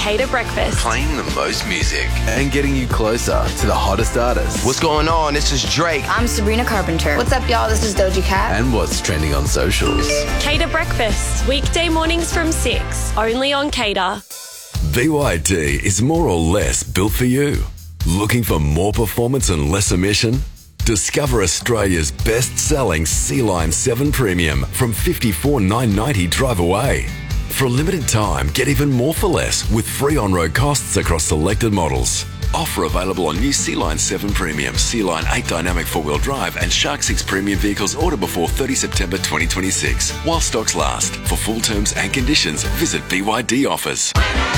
Cater Breakfast. Playing the most music and getting you closer to the hottest artists. What's going on? This is Drake. I'm Sabrina Carpenter. What's up, y'all? This is Doja Cat. And what's trending on socials. Cater Breakfast, weekday mornings from 6, only on Cater. BYD is more or less built for you. Looking for more performance and less emission? Discover Australia's best-selling Sea-Line 7 Premium from $54,990 drive away. For a limited time, get even more for less with free on-road costs across selected models. Offer available on new Sea-Line 7 Premium, Sea-Line 8 Dynamic 4-wheel drive and Shark 6 Premium vehicles order before 30 September 2026. While stocks last. For full terms and conditions, visit BYD Offers.